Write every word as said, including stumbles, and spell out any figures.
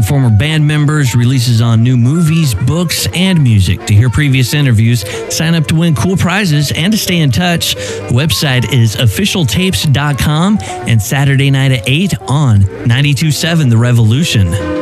former band members, releases on new movies, books, and music. To hear previous interviews, sign up to win cool prizes, and to stay in touch, the website is official tapes dot com and Saturday night at eight on ninety-two point seven The Revolution.